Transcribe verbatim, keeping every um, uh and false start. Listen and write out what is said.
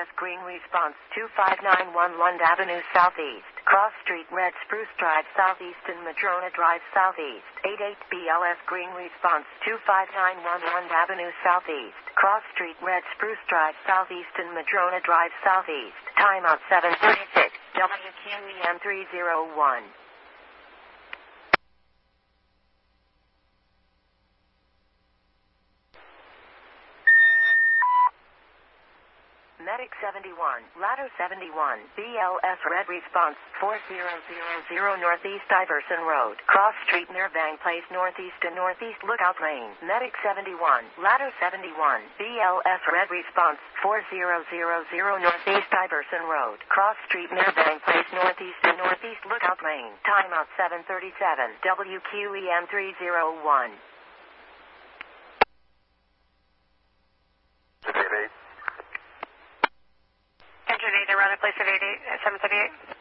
S Green response two five nine one Lund Avenue Southeast, Cross Street Red Spruce Drive Southeast and Madrona Drive Southeast. eight eight B L S Green response two five nine one Lund Avenue Southeast, Cross Street Red Spruce Drive Southeast and Madrona Drive Southeast. Timeout seven thirty-six. W Q E M three oh one. Medic seventy-one, Ladder seventy-one, B L S Red response four thousand Northeast Iverson Road, Cross Street near Vang Place Northeast and Northeast Lookout Lane. Medic seventy-one, Ladder seventy-one, B L S Red response four thousand Northeast Iverson Road, Cross Street near Vang Place Northeast and Northeast Lookout Lane. Timeout seven thirty-seven. W Q E M three oh one. Engine eight, around a place at eighty-eight, seven thirty-eight.